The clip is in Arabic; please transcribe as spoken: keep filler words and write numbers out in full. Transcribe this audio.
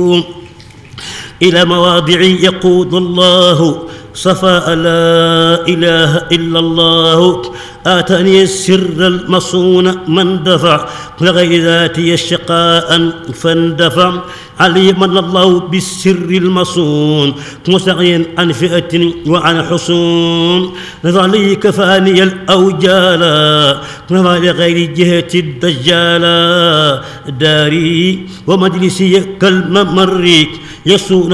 إلى مواضع يقود الله صفاء لا إله إلا الله. آتاني السر المصون من دفع لغير ذاتي الشقاء فاندفع. علي من الله بالسر المصون مستغنيا عن فئة وعن حصون. نظر لي كفاني الأوجالا نظر لغير جهة الدجالا. داري ومجلسي كالممر يسون